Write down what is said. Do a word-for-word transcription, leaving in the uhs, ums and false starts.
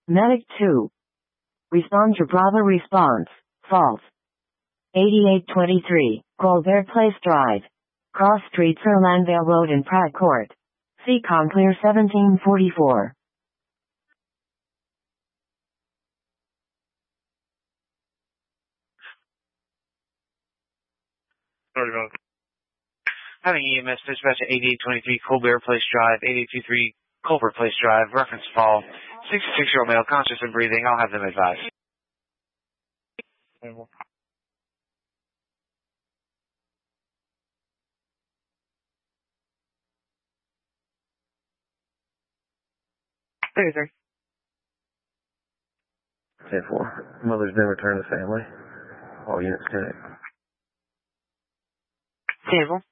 Medic two. Respond to Bravo response. False. eighty-eight twenty-three, Colbert Place Drive. Cross Street through Landvale Road in Pratt Court. C C O M clear seventeen forty-four. Having E M S dispatch at eighty-eight twenty-three Colbert Place Drive, eighty-eight twenty-three Colbert Place Drive, reference fall, sixty-six-year-old male, conscious and breathing. I'll have them advised. Hey, sir. ten four. Mother's been returned to family. All units connect. Table.